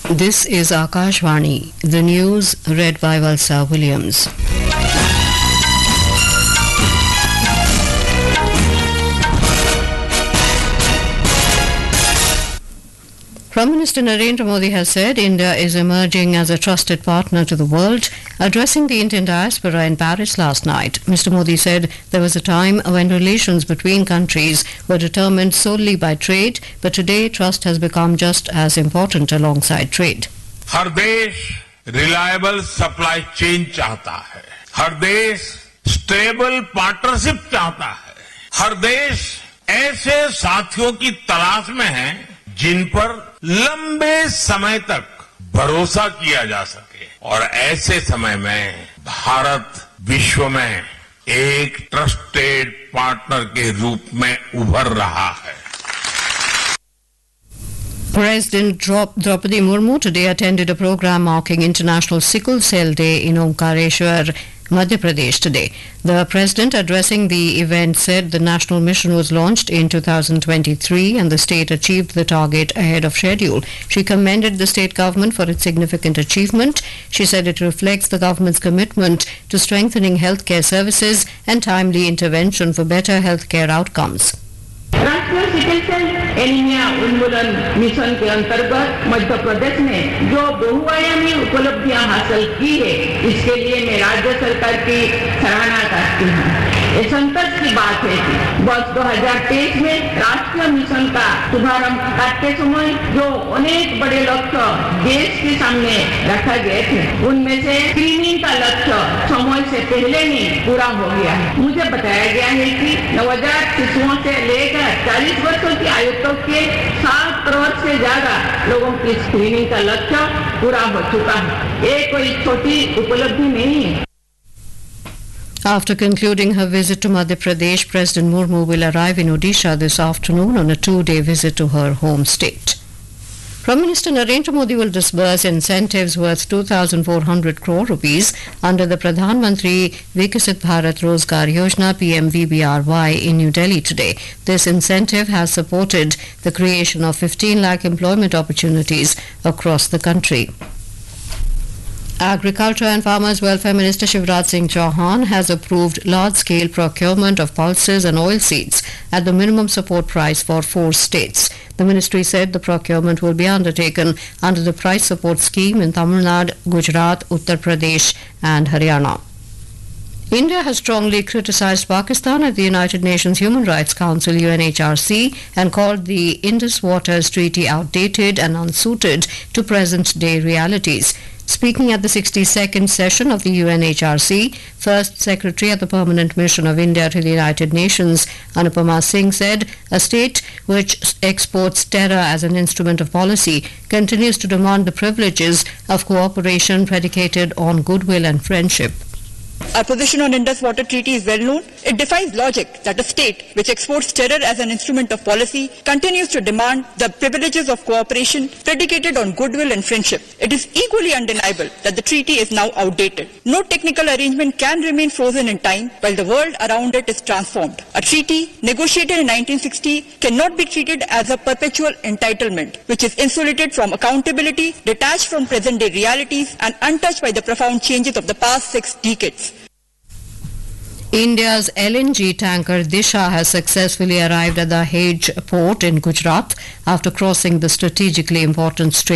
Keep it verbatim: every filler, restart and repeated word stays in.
This is Akashvani, the news read by Valsa Williams. Prime Minister Narendra Modi has said India is emerging as a trusted partner to the world. Addressing the Indian diaspora in Paris last night, Mister Modi said there was a time when relations between countries were determined solely by trade, but today trust has become just as important alongside trade. हर देश reliable supply chain चाहता है, हर देश stable partnership चाहता है, हर देश ऐसे साथियों की तलाश में है जिन पर लंबे समय तक भरोसा किया जा सके, और ऐसे समय में भारत विश्व में एक ट्रस्टेड पार्टनर के रूप में उभर रहा है. President Draupadi Murmu today attended a program marking International Sickle Cell Day in Omkareshwar, Madhya Pradesh today. The president addressing the event said the national mission was launched in two thousand twenty-three and the state achieved the target ahead of schedule. She commended the state government for its significant achievement. She said it reflects the government's commitment to strengthening healthcare services and timely intervention for better healthcare outcomes. राष्ट्रीय sickle cell anaemia उन्मूलन mission के अंतर्गत मध्य प्रदेश ने जो बहुआयामी उपलब्धियां हासिल की है, इसके लिए मैं राज्य सरकार की सराहना करती हूँ. ये संतोष की बात है कि वर्ष दो हज़ार तेईस में राष्ट्रीय मिशन का शुभारंभ करते समय जो अनेक बड़े लक्ष्य देश के सामने रखा गए थे, उनमें से स्क्रीनिंग का लक्ष्य समय से पहले ही पूरा हो गया है. मुझे बताया गया है कि नवजात शिशुओं से लेकर चालीस वर्षों की आयु तक के सात करोड़ से ज्यादा लोगों की स्क्रीनिंग का लक्ष्य पूरा हो चुका है. ये कोई छोटी उपलब्धि नहीं है. After concluding her visit to Madhya Pradesh, President Murmu will arrive in Odisha this afternoon on a two-day visit to her home state. Prime Minister Narendra Modi will disburse incentives worth two thousand four hundred crore rupees under the Pradhan Mantri Vikasit Bharat Rozgar Yojana P M V B R Y in New Delhi today. This incentive has supported the creation of fifteen lakh employment opportunities across the country. Agriculture and Farmers Welfare Minister Shivraj Singh Chauhan has approved large-scale procurement of pulses and oilseeds at the minimum support price for four states. The ministry said the procurement will be undertaken under the price support scheme in Tamil Nadu, Gujarat, Uttar Pradesh and Haryana. India has strongly criticized Pakistan at the United Nations Human Rights Council U N H R C and called the Indus Waters Treaty outdated and unsuited to present-day realities. Speaking at the sixty-second session of the U N H R C, First Secretary at the Permanent Mission of India to the United Nations, Anupama Singh said, a state which exports terror as an instrument of policy continues to demand the privileges of cooperation predicated on goodwill and friendship. Our position on Indus Water Treaty is well known. It defies logic that a state which exports terror as an instrument of policy continues to demand the privileges of cooperation predicated on goodwill and friendship. It is equally undeniable that the treaty is now outdated. No technical arrangement can remain frozen in time while the world around it is transformed. A treaty negotiated in nineteen sixty cannot be treated as a perpetual entitlement, which is insulated from accountability, detached from present-day realities, and untouched by the profound changes of the past six decades. India's L N G tanker Disha has successfully arrived at the Dahej port in Gujarat after crossing the strategically important Strait